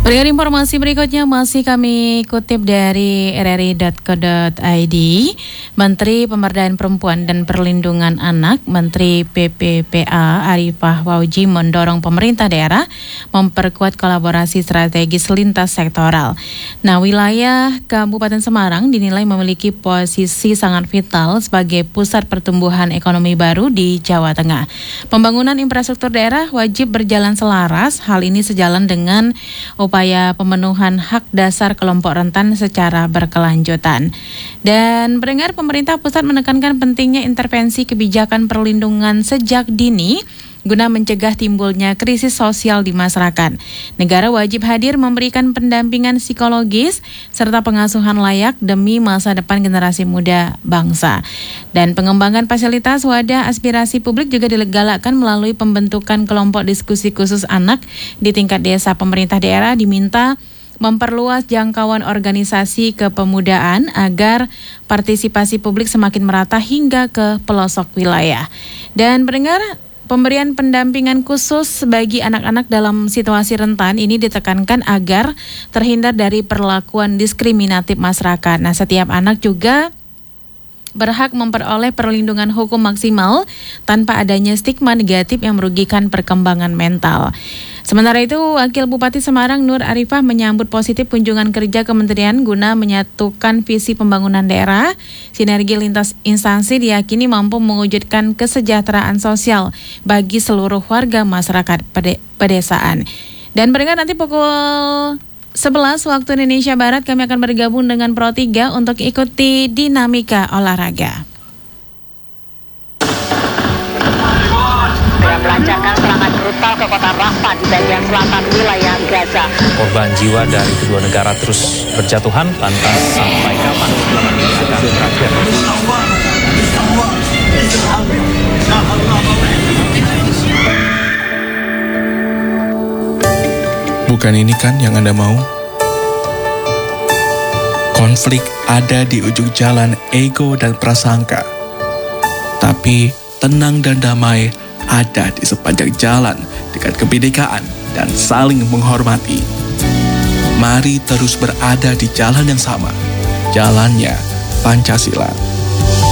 Berikut informasi berikutnya masih kami kutip dari rri.co.id. Menteri Pemberdayaan Perempuan dan Perlindungan Anak, Menteri PPPA Arifah Wauji mendorong pemerintah daerah memperkuat kolaborasi strategis lintas sektoral. Nah, wilayah Kabupaten Semarang dinilai memiliki posisi sangat vital sebagai pusat pertumbuhan ekonomi baru di Jawa Tengah. Pembangunan infrastruktur daerah wajib berjalan selaras. Hal ini sejalan dengan upaya pemenuhan hak dasar kelompok rentan secara berkelanjutan. Dan pendengar, pemerintah pusat menekankan pentingnya intervensi kebijakan perlindungan sejak dini guna mencegah timbulnya krisis sosial di masyarakat. Negara wajib hadir memberikan pendampingan psikologis serta pengasuhan layak demi masa depan generasi muda bangsa. Dan pengembangan fasilitas wadah aspirasi publik juga digalakkan melalui pembentukan kelompok diskusi khusus anak di tingkat desa. Pemerintah daerah diminta memperluas jangkauan organisasi kepemudaan agar partisipasi publik semakin merata hingga ke pelosok wilayah. Dan pendengar, pemberian pendampingan khusus bagi anak-anak dalam situasi rentan ini ditekankan agar terhindar dari perlakuan diskriminatif masyarakat. Nah, setiap anak juga berhak memperoleh perlindungan hukum maksimal tanpa adanya stigma negatif yang merugikan perkembangan mental. Sementara itu, Wakil Bupati Semarang Nur Arifah menyambut positif kunjungan kerja kementerian guna menyatukan visi pembangunan daerah. Sinergi lintas instansi diyakini mampu mewujudkan kesejahteraan sosial bagi seluruh warga masyarakat pedesaan. Dan pendengar, nanti pukul 11 waktu Indonesia Barat kami akan bergabung dengan Pro 3 untuk ikuti dinamika olahraga. Melancarkan serangan brutal ke kota Rafah di bagian selatan wilayah Gaza. Korban jiwa dari kedua negara terus berjatuhan, lantas sampai kapan ini akan berakhir? Bukan ini kan yang Anda mau? Konflik ada di ujung jalan ego dan prasangka. Tapi tenang dan damai ada di sepanjang jalan dengan kebinekaan dan saling menghormati. Mari terus berada di jalan yang sama. Jalannya Pancasila.